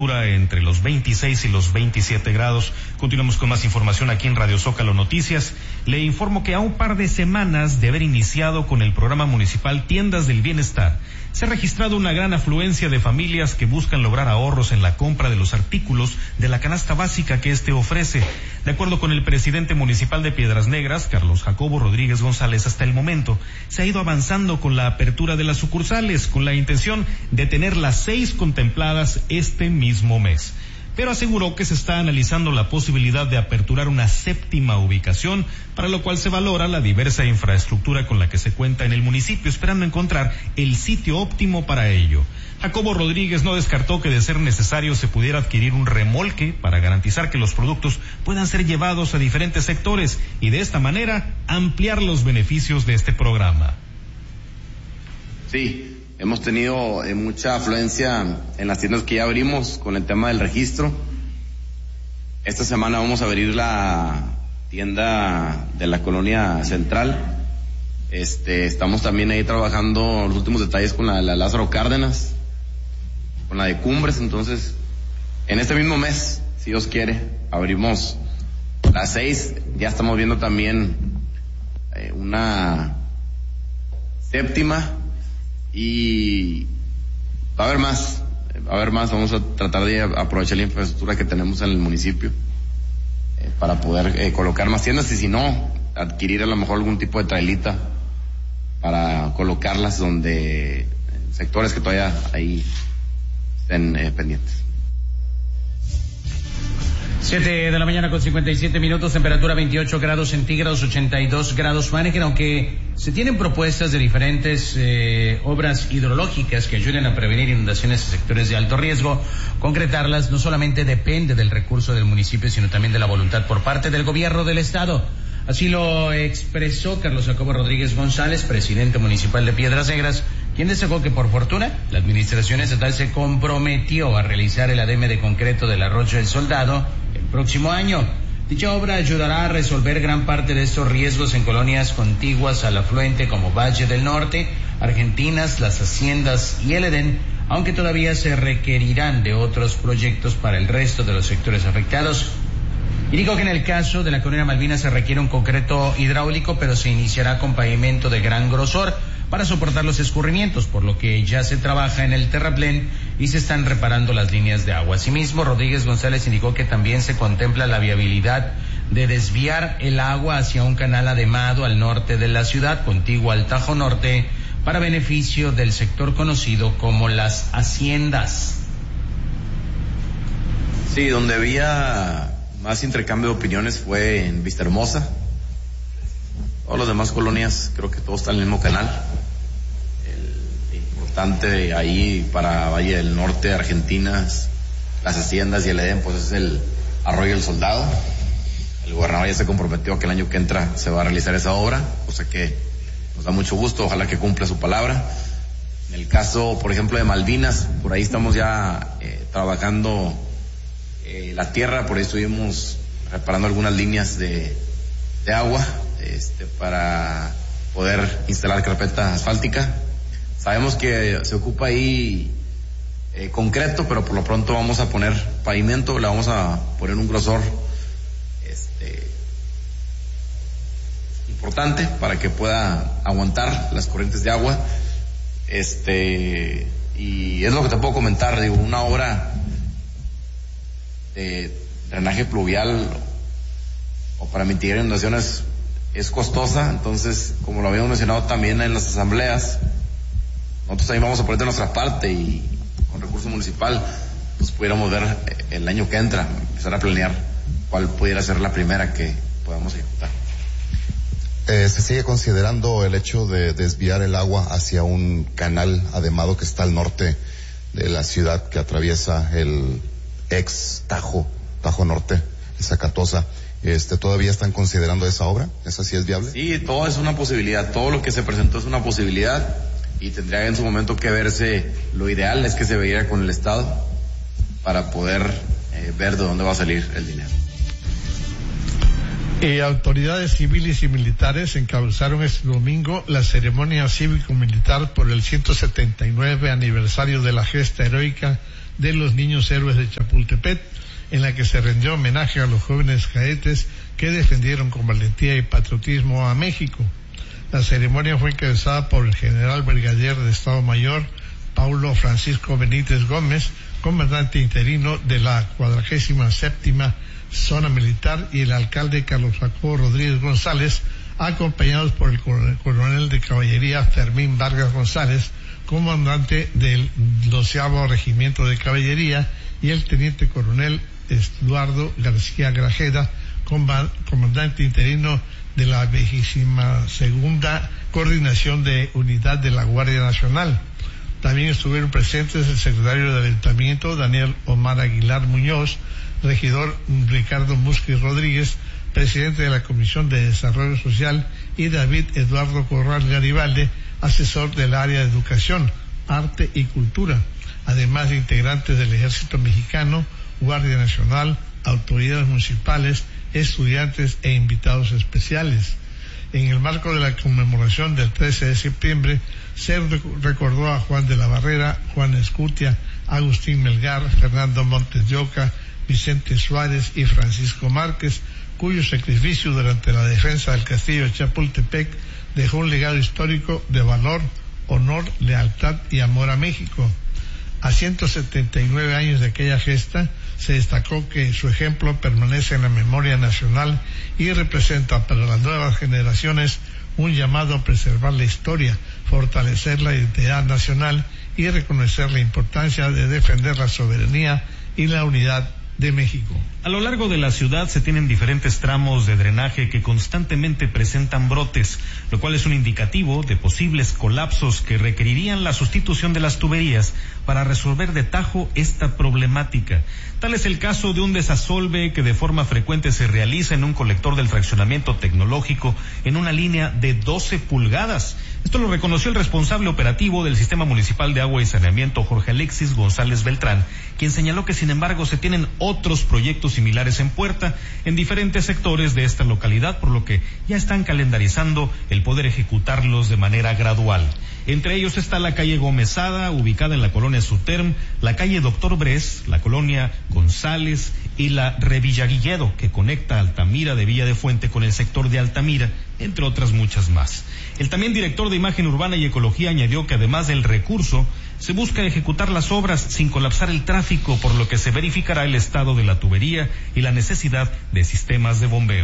temperatura entre los 26 y los 27 grados. Continuamos con más información aquí en Radio Zócalo Noticias. Le informo que a un par de semanas de haber iniciado con el programa municipal Tiendas del Bienestar, se ha registrado una gran afluencia de familias que buscan lograr ahorros en la compra de los artículos de la canasta básica que este ofrece. De acuerdo con el presidente municipal de Piedras Negras, Carlos Jacobo Rodríguez González, hasta el momento se ha ido avanzando con la apertura de las sucursales, con la intención de tener las 6 contempladas este mismo mes. Pero aseguró que se está analizando la posibilidad de aperturar una 7ª ubicación, para lo cual se valora la diversa infraestructura con la que se cuenta en el municipio, esperando encontrar el sitio óptimo para ello. Jacobo Rodríguez no descartó que de ser necesario se pudiera adquirir un remolque para garantizar que los productos puedan ser llevados a diferentes sectores y de esta manera ampliar los beneficios de este programa. Sí. Hemos tenido mucha afluencia en las tiendas que ya abrimos con el tema del registro. Esta semana vamos a abrir la tienda de la Colonia Central. Estamos también ahí trabajando los últimos detalles con la Lázaro Cárdenas, con la de Cumbres. Entonces, en este mismo mes, si Dios quiere, abrimos las 6. Ya estamos viendo también una 7ª. Y va a haber más, vamos a tratar de aprovechar la infraestructura que tenemos en el municipio para poder colocar más tiendas, y si no, adquirir a lo mejor algún tipo de trailita para colocarlas donde sectores que todavía ahí estén pendientes. 7 de la mañana con 57 minutos, temperatura 28 grados centígrados, 82 grados Fahrenheit, aunque se tienen propuestas de diferentes obras hidrológicas que ayuden a prevenir inundaciones en sectores de alto riesgo. Concretarlas no solamente depende del recurso del municipio, sino también de la voluntad por parte del gobierno del estado. Así lo expresó Carlos Jacobo Rodríguez González, presidente municipal de Piedras Negras, quien destacó que por fortuna la administración estatal se comprometió a realizar el ADM de concreto del Arroyo del Soldado el próximo año. Dicha obra ayudará a resolver gran parte de estos riesgos en colonias contiguas al afluente como Valle del Norte, Argentinas, Las Haciendas y El Edén, aunque todavía se requerirán de otros proyectos para el resto de los sectores afectados. Y digo que en el caso de la colonia Malvinas se requiere un concreto hidráulico, pero se iniciará con pavimento de gran grosor para soportar los escurrimientos, por lo que ya se trabaja en el terraplén y se están reparando las líneas de agua. Asimismo, Rodríguez González indicó que también se contempla la viabilidad de desviar el agua hacia un canal ademado al norte de la ciudad, contiguo al Tajo Norte, para beneficio del sector conocido como Las Haciendas. Sí, donde había más intercambio de opiniones fue en Vista Hermosa. Todas las demás colonias creo que todos están en el mismo canal. El importante ahí para Valle del Norte, Argentinas, Las Haciendas y El Edén, pues es el Arroyo del Soldado. El gobernador ya se comprometió que el año que entra se va a realizar esa obra, cosa que nos da mucho gusto, ojalá que cumpla su palabra. En el caso, por ejemplo, de Malvinas, por ahí estamos ya trabajando la tierra, por ahí estuvimos reparando algunas líneas de agua para poder instalar carpeta asfáltica. Sabemos que se ocupa ahí concreto, pero por lo pronto vamos a poner pavimento, le vamos a poner un grosor importante para que pueda aguantar las corrientes de agua. Y es lo que te puedo comentar, digo, una obra de drenaje pluvial o para mitigar inundaciones es costosa, entonces, como lo habíamos mencionado también en las asambleas, nosotros también vamos a poner de nuestra parte y con recurso municipal, pues pudiéramos ver el año que entra, empezar a planear cuál pudiera ser la primera que podamos ejecutar. ¿Se sigue considerando el hecho de desviar el agua hacia un canal ademado que está al norte de la ciudad que atraviesa el ex Tajo Norte, el Zacatosa? ¿Todavía están considerando esa obra? ¿Esa sí es viable? Sí, todo es una posibilidad, todo lo que se presentó es una posibilidad y tendría en su momento que verse, lo ideal es que se veiera con el Estado para poder ver de dónde va a salir el dinero. Autoridades civiles y militares encabezaron este domingo la ceremonia cívico-militar por el 179 aniversario de la gesta heroica de los niños héroes de Chapultepec, en la que se rindió homenaje a los jóvenes cadetes que defendieron con valentía y patriotismo a México. La ceremonia fue encabezada por el general brigadier de Estado Mayor Paulo Francisco Benítez Gómez, comandante interino de la 47ª Zona Militar, y el alcalde Carlos Jacobo Rodríguez González, acompañados por el coronel de caballería Fermín Vargas González, comandante del 12º Regimiento de Caballería, y el teniente coronel Eduardo García Grajeda, comandante interino de la 22ª Coordinación de Unidad de la Guardia Nacional. También estuvieron presentes el secretario de Ayuntamiento, Daniel Omar Aguilar Muñoz, regidor Ricardo Musquiz Rodríguez, presidente de la Comisión de Desarrollo Social, y David Eduardo Corral Garibaldi, asesor del área de Educación, Arte y Cultura, además de integrantes del Ejército Mexicano, Guardia Nacional, autoridades municipales, estudiantes e invitados especiales. En el marco de la conmemoración del 13 de septiembre, se recordó a Juan de la Barrera, Juan Escutia, Agustín Melgar, Fernando Montes de Oca, Vicente Suárez y Francisco Márquez, cuyo sacrificio durante la defensa del castillo de Chapultepec dejó un legado histórico de valor, honor, lealtad y amor a México. A 179 años de aquella gesta, se destacó que su ejemplo permanece en la memoria nacional y representa para las nuevas generaciones un llamado a preservar la historia, fortalecer la identidad nacional y reconocer la importancia de defender la soberanía y la unidad de México. A lo largo de la ciudad se tienen diferentes tramos de drenaje que constantemente presentan brotes, lo cual es un indicativo de posibles colapsos que requerirían la sustitución de las tuberías para resolver de tajo esta problemática. Tal es el caso de un desasolve que de forma frecuente se realiza en un colector del fraccionamiento tecnológico en una línea de 12 pulgadas. Esto lo reconoció el responsable operativo del Sistema Municipal de Agua y Saneamiento, Jorge Alexis González Beltrán, quien señaló que sin embargo se tienen otros proyectos similares en puerta en diferentes sectores de esta localidad, por lo que ya están calendarizando el poder ejecutarlos de manera gradual. Entre ellos está la calle Gómezada, ubicada en la colonia Suterm, la calle Doctor Bres, la colonia González y la Revillaguilledo, que conecta Altamira de Villa de Fuente con el sector de Altamira, entre otras muchas más. El también director de Imagen Urbana y Ecología añadió que además del recurso, se busca ejecutar las obras sin colapsar el tráfico, por lo que se verificará el estado de la tubería y la necesidad de sistemas de bombeo.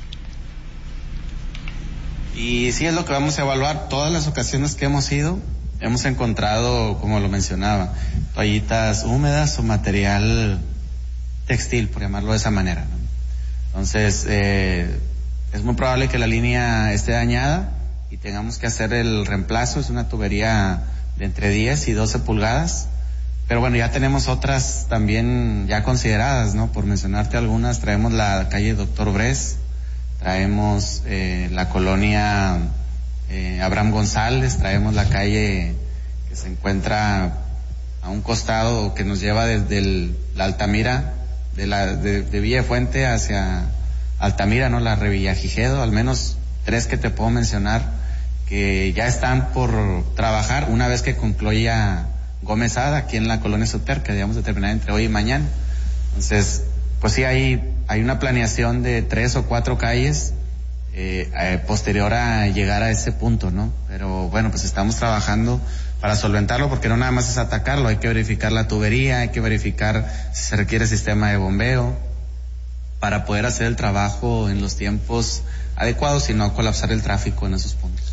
Y sí es lo que vamos a evaluar. Todas las ocasiones que hemos ido, hemos encontrado, como lo mencionaba, toallitas húmedas o material textil, por llamarlo de esa manera, ¿no? Entonces, es muy probable que la línea esté dañada y tengamos que hacer el reemplazo. Es una tubería de entre 10 y 12 pulgadas. Pero bueno, ya tenemos otras también ya consideradas, ¿no? Por mencionarte algunas, traemos la calle Doctor Bres, traemos la colonia Abraham González, traemos la calle que se encuentra a un costado que nos lleva desde la Altamira, de Villa de Fuente hacia Altamira, ¿no? La Revillagigedo, al menos 3 que te puedo mencionar que ya están por trabajar una vez que concluya Gómezada aquí en la colonia Suter, que debemos de terminar entre hoy y mañana. Entonces, pues sí, hay una planeación de 3 o 4 calles posterior a llegar a ese punto, ¿no? Pero bueno, pues estamos trabajando para solventarlo, porque no nada más es atacarlo, hay que verificar la tubería, hay que verificar si se requiere sistema de bombeo para poder hacer el trabajo en los tiempos adecuados y no colapsar el tráfico en esos puntos.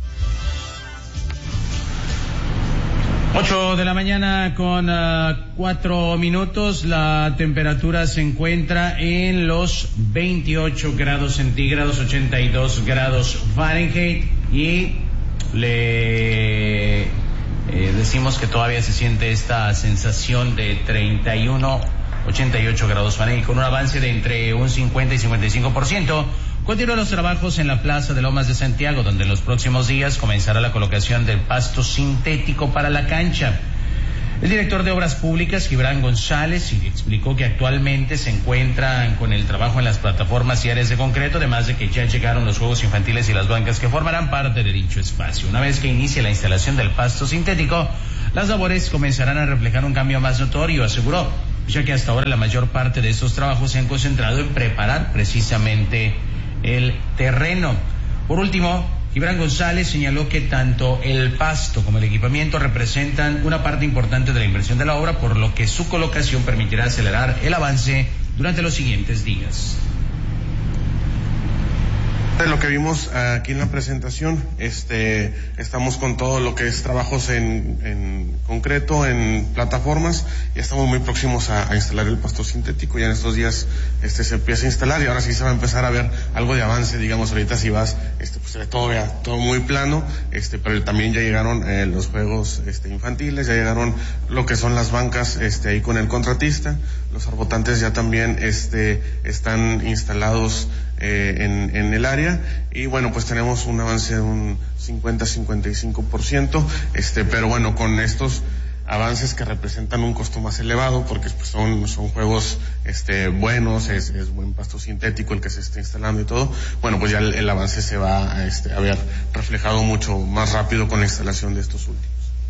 8 de la mañana con 4 minutos, la temperatura se encuentra en los 28 grados centígrados, 82 grados Fahrenheit, y le decimos que todavía se siente esta sensación de 31, 88 grados Fahrenheit, con un avance de entre un 50 y 55%. Continúan los trabajos en la Plaza de Lomas de Santiago, donde en los próximos días comenzará la colocación del pasto sintético para la cancha. El director de Obras Públicas, Gibran González, explicó que actualmente se encuentran con el trabajo en las plataformas y áreas de concreto, además de que ya llegaron los juegos infantiles y las bancas que formarán parte de dicho espacio. Una vez que inicie la instalación del pasto sintético, las labores comenzarán a reflejar un cambio más notorio, aseguró, ya que hasta ahora la mayor parte de estos trabajos se han concentrado en preparar precisamente el terreno. Por último, Gibran González señaló que tanto el pasto como el equipamiento representan una parte importante de la inversión de la obra, por lo que su colocación permitirá acelerar el avance durante los siguientes días. De lo que vimos aquí en la presentación, estamos con todo lo que es trabajos en concreto, en plataformas, y estamos muy próximos a instalar el pasto sintético. Ya en estos días se empieza a instalar y ahora sí se va a empezar a ver algo de avance, digamos. Ahorita si vas, pues se ve todo muy plano, pero también ya llegaron los juegos infantiles, ya llegaron lo que son las bancas ahí con el contratista, los arbotantes ya también están instalados en el área, y bueno, pues tenemos un avance de un 50-55%, pero bueno, con estos avances que representan un costo más elevado, porque pues son juegos buenos, es buen pasto sintético el que se está instalando y todo, bueno, pues ya el avance se va a ver reflejado mucho más rápido con la instalación de estos últimos.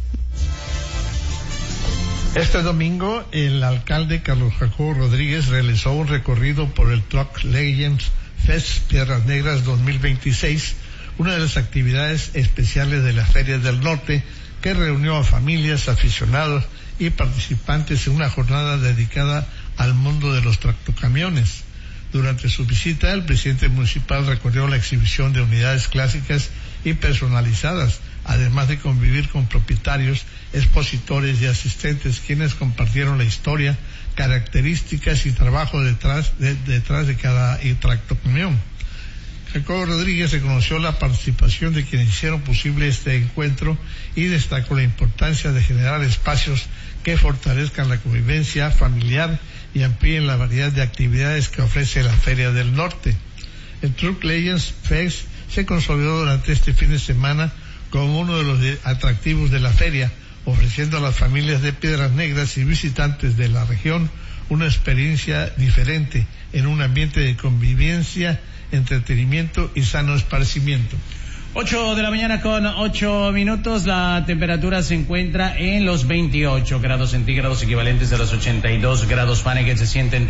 Este domingo, el alcalde Carlos Jacobo Rodríguez realizó un recorrido por el Truck Legends Fest Piedras Negras 2026, una de las actividades especiales de la Feria del Norte, que reunió a familias, aficionados y participantes en una jornada dedicada al mundo de los tractocamiones. Durante su visita, el presidente municipal recorrió la exhibición de unidades clásicas y personalizadas, además de convivir con propietarios, expositores y asistentes, quienes compartieron la historia, características y trabajo detrás de cada tractocamión. Jacobo Rodríguez reconoció la participación de quienes hicieron posible este encuentro y destacó la importancia de generar espacios que fortalezcan la convivencia familiar y amplíen la variedad de actividades que ofrece la Feria del Norte. El Truck Legends Fest se consolidó durante este fin de semana como uno de los atractivos de la feria, ofreciendo a las familias de Piedras Negras y visitantes de la región una experiencia diferente en un ambiente de convivencia, entretenimiento y sano esparcimiento. 8 de la mañana con 8 minutos, la temperatura se encuentra en los 28 grados centígrados, equivalentes a los 82 grados Fahrenheit, se sienten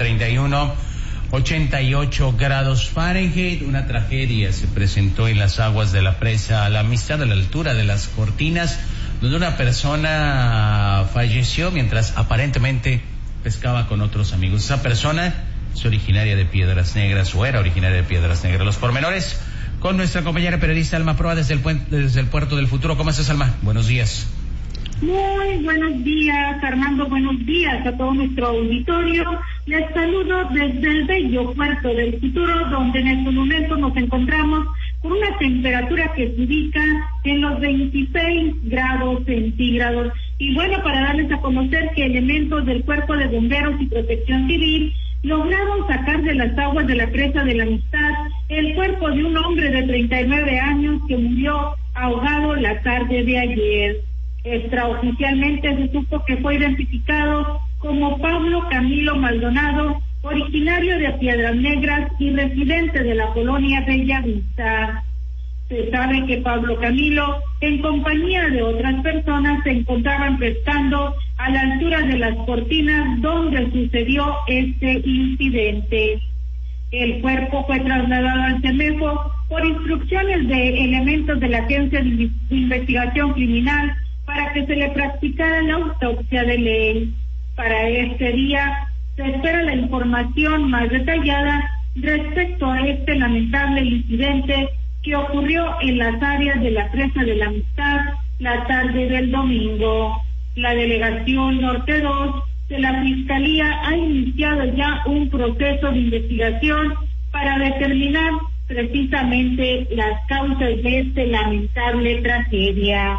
88 grados Fahrenheit. Una tragedia se presentó en las aguas de la presa La Amistad, a la altura de Las Cortinas, donde una persona falleció mientras aparentemente pescaba con otros amigos. Esa persona es originaria de Piedras Negras, o era originaria de Piedras Negras. Los pormenores con nuestra compañera periodista Alma Proa desde el Puerto del Futuro. ¿Cómo estás, Alma? Buenos días. Muy buenos días, Armando. Buenos días a todo nuestro auditorio. Les saludo desde el bello Puerto del Futuro, donde en este momento nos encontramos con una temperatura que se ubica en los 26 grados centígrados. Y bueno, para darles a conocer que elementos del Cuerpo de Bomberos y Protección Civil lograron sacar de las aguas de la presa de La Amistad el cuerpo de un hombre de 39 años que murió ahogado la tarde de ayer. Extraoficialmente se supo que fue identificado como Pablo Camilo Maldonado, originario de Piedras Negras y residente de la colonia Bella Vista. Se sabe que Pablo Camilo, en compañía de otras personas, se encontraban pescando a la altura de Las Cortinas, donde sucedió este incidente. El cuerpo fue trasladado al CEMEFO por instrucciones de elementos de la Agencia de Investigación Criminal para que se le practicara la autopsia de ley. Para este día se espera la información más detallada respecto a este lamentable incidente que ocurrió en las áreas de la presa de La Amistad la tarde del domingo. La Delegación Norte 2 de la Fiscalía ha iniciado ya un proceso de investigación para determinar precisamente las causas de esta lamentable tragedia.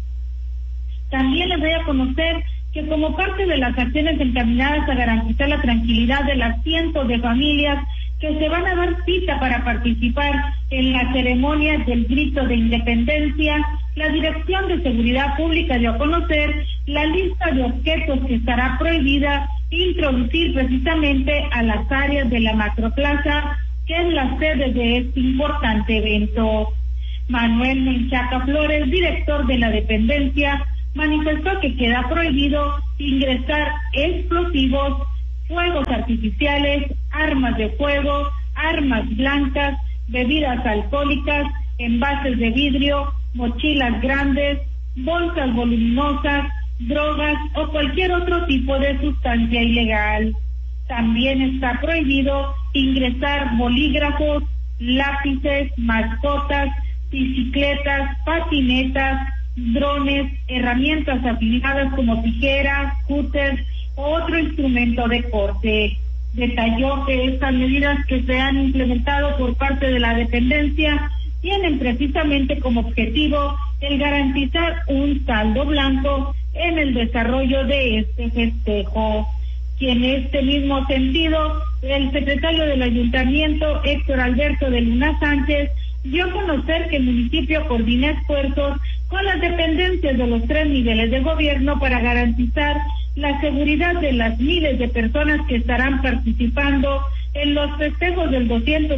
También les voy a conocer que como parte de las acciones encaminadas a garantizar la tranquilidad de las cientos de familias que se van a dar cita para participar en la ceremonia del Grito de Independencia, la Dirección de Seguridad Pública dio a conocer la lista de objetos que estará prohibida introducir precisamente a las áreas de la macroplaza, que es la sede de este importante evento. Manuel Menchaca Flores, director de la dependencia, manifestó que queda prohibido ingresar explosivos, fuegos artificiales, armas de fuego, armas blancas, bebidas alcohólicas, envases de vidrio, mochilas grandes, bolsas voluminosas, drogas o cualquier otro tipo de sustancia ilegal. También está prohibido ingresar bolígrafos, lápices, mascotas, bicicletas, patinetas, drones, herramientas afiladas como tijeras, cúters o otro instrumento de corte. Detalló que estas medidas que se han implementado por parte de la dependencia tienen precisamente como objetivo el garantizar un saldo blanco en el desarrollo de este festejo. Y en este mismo sentido, el secretario del Ayuntamiento, Héctor Alberto de Luna Sánchez, dio a conocer que el municipio coordina esfuerzos con las dependencias de los 3 niveles de gobierno para garantizar la seguridad de las miles de personas que estarán participando en los festejos del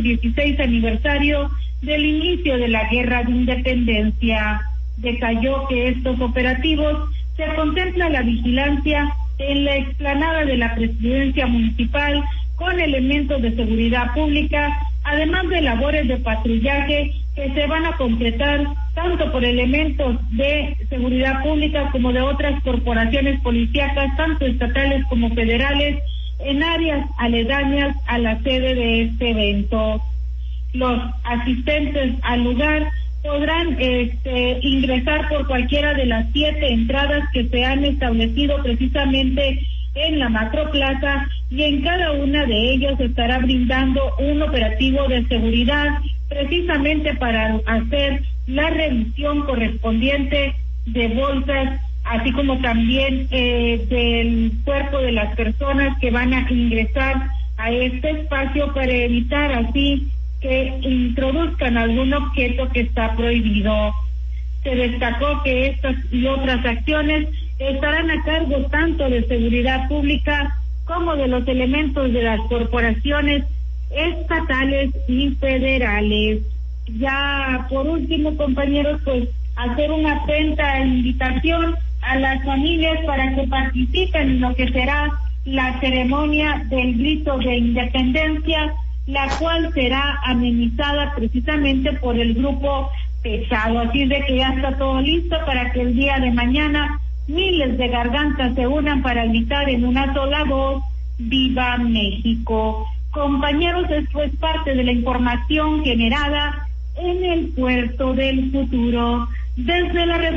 216 aniversario del inicio de la Guerra de Independencia. Detalló que estos operativos se contempla la vigilancia en la explanada de la Presidencia Municipal con elementos de seguridad pública, además de labores de patrullaje que se van a completar tanto por elementos de seguridad pública como de otras corporaciones policíacas, tanto estatales como federales, en áreas aledañas a la sede de este evento. Los asistentes al lugar podrán ingresar por cualquiera de las 7 entradas que se han establecido precisamente en la macroplaza, y en cada una de ellas estará brindando un operativo de seguridad precisamente para hacer la revisión correspondiente de bolsas, así como también del cuerpo de las personas que van a ingresar a este espacio, para evitar así que introduzcan algún objeto que está prohibido. Se destacó que estas y otras acciones estarán a cargo tanto de seguridad pública como de los elementos de las corporaciones estatales y federales. Ya por último, compañeros, pues hacer una atenta invitación a las familias para que participen en lo que será la ceremonia del grito de independencia, la cual será amenizada precisamente por el grupo Pesado. Así de que ya está todo listo para que el día de mañana miles de gargantas se unan para gritar en una sola voz: ¡Viva México! Compañeros, esto es parte de la información generada en el Puerto del Futuro. Desde la